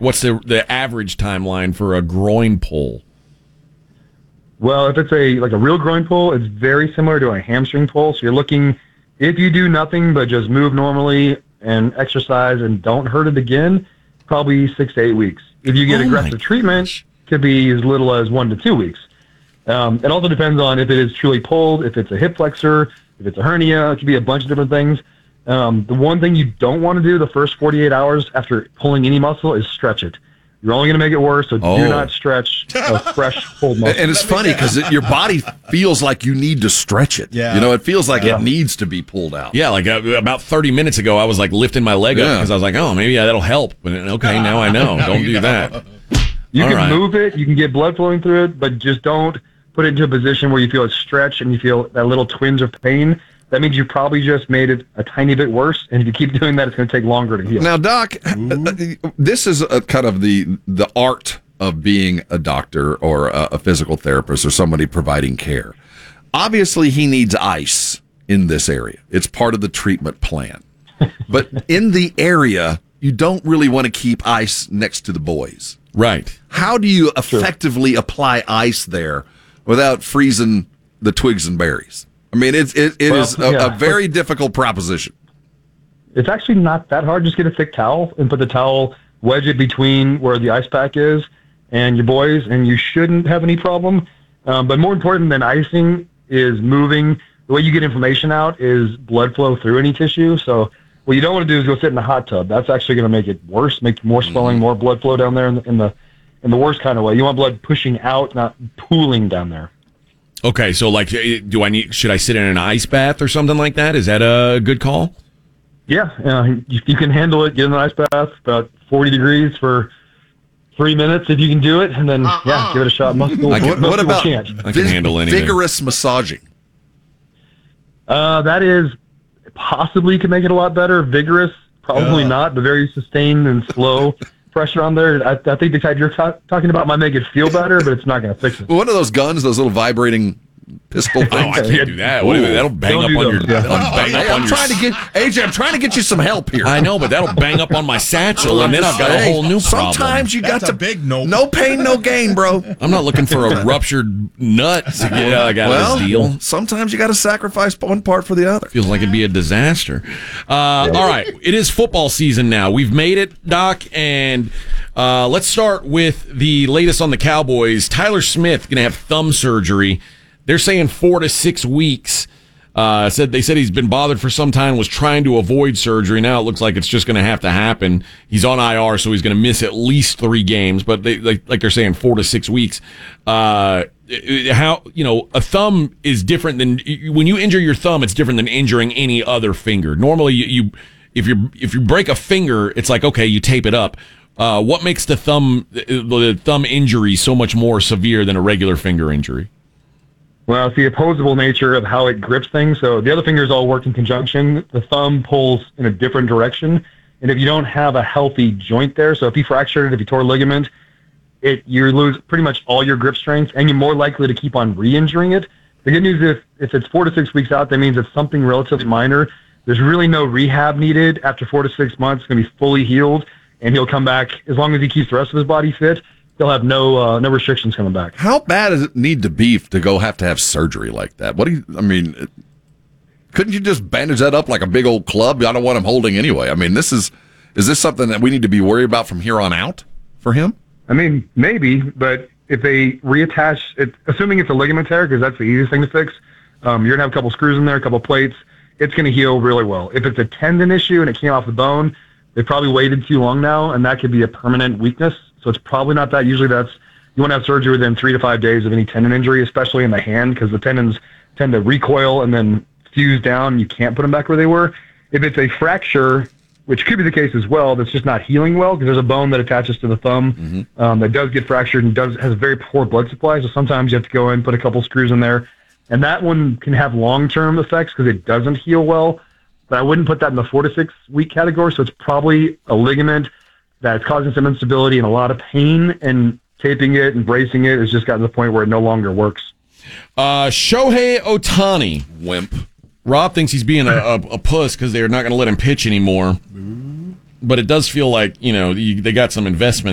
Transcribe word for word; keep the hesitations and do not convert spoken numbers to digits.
what's the the average timeline for a groin pull? Well, if it's a like a real groin pull, it's very similar to a hamstring pull. So you're looking, if you do nothing but just move normally and exercise and don't hurt it again, probably six to eight weeks. If you get oh aggressive treatment, could be as little as one to two weeks. Um, it also depends on if it is truly pulled, if it's a hip flexor, if it's a hernia. It could be a bunch of different things. Um, the one thing you don't want to do the first forty-eight hours after pulling any muscle is stretch it. You're only going to make it worse, so Oh. do not stretch a fresh pulled muscle. And it's funny because it, your body feels like you need to stretch it. Yeah. You know, it feels like Yeah. it needs to be pulled out. Yeah, like uh, about thirty minutes ago, I was like lifting my leg up Yeah. because I was like, oh, maybe that'll help. But okay, now I know. Don't do that. You All can right. move it, you can get blood flowing through it, but just don't put it into a position where you feel it stretch and you feel that little twinge of pain. That means you probably just made it a tiny bit worse, and if you keep doing that, it's going to take longer to heal. Now, Doc, this is a kind of the the art of being a doctor or a, a physical therapist or somebody providing care. Obviously, he needs ice in this area. It's part of the treatment plan. But in the area, you don't really want to keep ice next to the boys. Right. How do you effectively apply ice there without freezing the twigs and berries? I mean, it's, it, it Well, is a, yeah. a very difficult proposition. It's actually not that hard. Just get a thick towel and put the towel, wedge it between where the ice pack is and your boys, and you shouldn't have any problem. Um, but more important than icing is moving. The way you get inflammation out is blood flow through any tissue. So what you don't want to do is go sit in a hot tub. That's actually going to make it worse, make more swelling, more blood flow down there in the, in the in the worst kind of way. You want blood pushing out, not pooling down there. Okay, so like, do I need? Should I sit in an ice bath or something like that? Is that a good call? Yeah, uh, you, you can handle it. Get in an ice bath, about forty degrees for three minutes if you can do it, and then Uh-uh. yeah, give it a shot. Most people, I can- most what people about can't. I can handle anything. vigorous massaging? Uh, that is possibly can make it a lot better. Vigorous, probably Yeah. not, but very sustained and slow pressure on there. I, I think the type you're ta- talking about might make it feel better, but it's not going to fix it. One of those guns, those little vibrating pistol Oh, things. I can't do that. What, that'll bang Don't up do on your. those, yeah. that'll bang Hey, up on I'm your trying to get A J. I'm trying to get you some help here. I know, but that'll bang up on my satchel, and then I've got a Hey, whole new problem. Sometimes you got That's a to big nope. No pain, no gain, bro. I'm not looking for a ruptured nut to get out of well, this deal. sometimes you got to sacrifice one part for the other. Feels like it'd be a disaster. Uh, all right, it is football season now. We've made it, Doc, and uh, let's start with the latest on the Cowboys. Tyler Smith going to have thumb surgery. They're saying four to six weeks. Uh, said they said he's been bothered for some time, was trying to avoid surgery. Now it looks like it's just going to have to happen. He's on I R, so he's going to miss at least three games. But they, like, like they're saying, four to six weeks. Uh, how you know a thumb is different than when you injure your thumb. It's different than injuring any other finger. Normally, you, you if you if you break a finger, it's like okay, you tape it up. Uh, what makes the thumb the thumb injury so much more severe than a regular finger injury? Well, it's the opposable nature of how it grips things. So the other fingers all work in conjunction. The thumb pulls in a different direction. And if you don't have a healthy joint there, so if you fractured it, if you tore a ligament, it you lose pretty much all your grip strength, and you're more likely to keep on re-injuring it. The good news is if, if it's four to six weeks out, that means it's something relatively minor. There's really no rehab needed. After four to six months, it's going to be fully healed, and he'll come back as long as he keeps the rest of his body fit. He'll have no uh, no restrictions coming back. How bad does it need to be to go have to have surgery like that? What do you? I mean, it- couldn't you just bandage that up like a big old club? I don't want him holding anyway. I mean, this is is this something that we need to be worried about from here on out for him? I mean, maybe, but if they reattach it, assuming it's a ligament tear, because that's the easiest thing to fix, um, you're going to have a couple screws in there, a couple plates. It's going to heal really well. If it's a tendon issue and it came off the bone, they probably waited too long now, and that could be a permanent weakness. So it's probably not that. Usually that's, you want to have surgery within three to five days of any tendon injury, especially in the hand, because the tendons tend to recoil and then fuse down, and you can't put them back where they were. If it's a fracture, which could be the case as well, that's just not healing well, because there's a bone that attaches to the thumb mm-hmm. um, that does get fractured and does has a very poor blood supply. So sometimes you have to go in, put a couple screws in there, and that one can have long-term effects because it doesn't heal well. But I wouldn't put that in the four to six week category. So it's probably a ligament that's causing some instability and a lot of pain, and taping it and bracing it has just gotten to the point where it no longer works. Uh, Shohei Ohtani. Wimp. Rob thinks he's being a, a, a puss because they're not going to let him pitch anymore. But it does feel like, you know, you, they got some investment